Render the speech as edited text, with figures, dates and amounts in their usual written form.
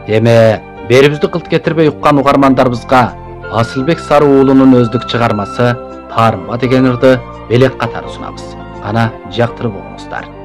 Деме, берибизди кылт кетирбей уккан угармандарыбызга Асылбек Сары уулунун өздүк чыгармасы Таарынба деген ырды белек катары сунабыз. Кана жактырып угуңуздар.